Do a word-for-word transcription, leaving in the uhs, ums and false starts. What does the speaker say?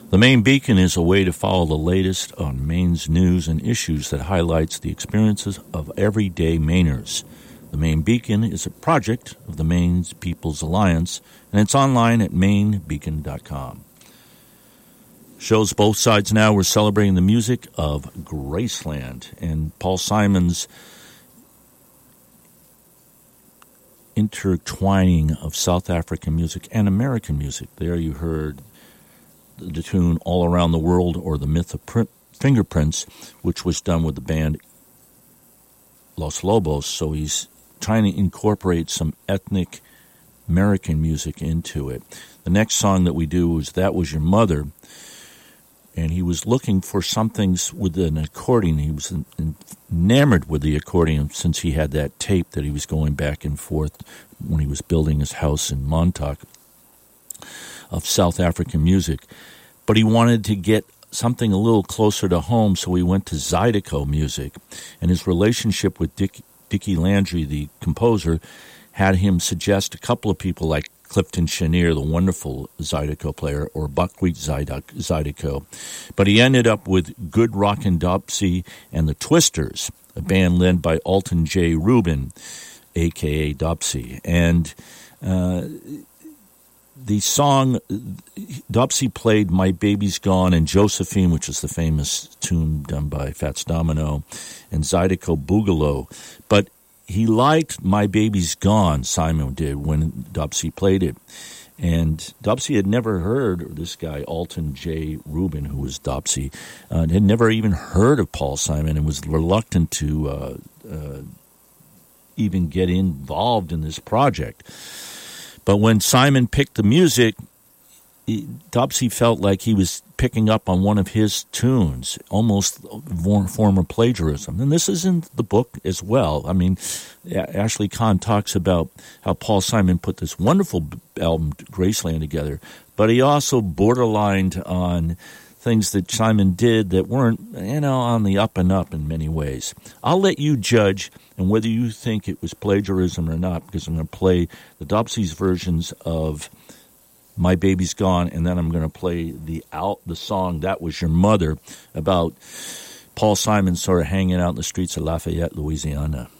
The Maine Beacon is a way to follow the latest on Maine's news and issues that highlights the experiences of everyday Mainers. The Maine Beacon is a project of the Maine People's Alliance, and it's online at maine beacon dot com. Shows both sides now. We're celebrating the music of Graceland and Paul Simon's intertwining of South African music and American music. There you heard the tune All Around the World, or The Myth of Print, Fingerprints, which was done with the band Los Lobos. So he's trying to incorporate some ethnic American music into it. The next song that we do is That Was Your Mother, and he was looking for something with an accordion. He was enamored with the accordion since he had that tape that he was going back and forth when he was building his house in Montauk of South African music. But he wanted to get something a little closer to home, so he went to Zydeco music. And his relationship with Dick, Dickie Landry, the composer, had him suggest a couple of people like Clifton Chenier, the wonderful Zydeco player, or Buckwheat Zydeco. But he ended up with Good Rockin' Dopsy and the Twisters, a band led by Alton J. Rubin, a k a. Dopsy. And uh, the song, Dopsy played My Baby's Gone and Josephine, which is the famous tune done by Fats Domino, and Zydeco Boogaloo. But he liked My Baby's Gone, Simon did, when Dopsy played it. And Dopsy had never heard this guy, Alton J. Rubin, who was Dopsy, uh, had never even heard of Paul Simon and was reluctant to uh, uh, even get involved in this project. But when Simon picked the music, he, Dopsy felt like he was picking up on one of his tunes, almost form of plagiarism. And this is in the book as well. I mean, Ashley Kahn talks about how Paul Simon put this wonderful album, Graceland, together, but he also borderlined on things that Simon did that weren't, you know, on the up and up in many ways. I'll let you judge, and whether you think it was plagiarism or not, because I'm going to play the Dopsy's versions of My Baby's Gone, and then I'm going to play the out the song That Was Your Mother, about Paul Simon sort of hanging out in the streets of Lafayette, Louisiana.